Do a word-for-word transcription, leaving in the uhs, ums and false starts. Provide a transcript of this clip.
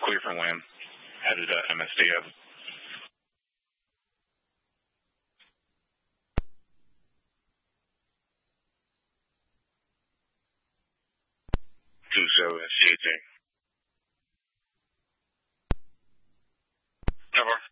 clear for land. Headed to M S D O. Two zero C H A. Cover.